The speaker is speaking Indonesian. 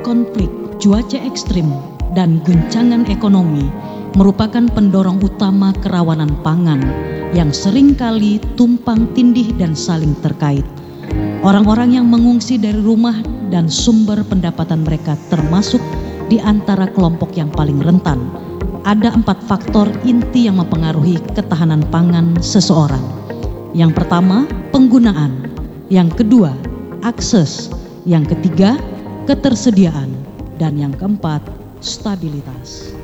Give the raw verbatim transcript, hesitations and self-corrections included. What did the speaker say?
konflik, cuaca ekstrim, dan guncangan ekonomi merupakan pendorong utama kerawanan pangan yang seringkali tumpang tindih dan saling terkait. Orang-orang yang mengungsi dari rumah dan sumber pendapatan mereka termasuk di antara kelompok yang paling rentan. Ada empat faktor inti yang mempengaruhi ketahanan pangan seseorang. Yang pertama, penggunaan. Yang kedua, akses. Yang ketiga, ketersediaan. Dan yang keempat, stabilitas.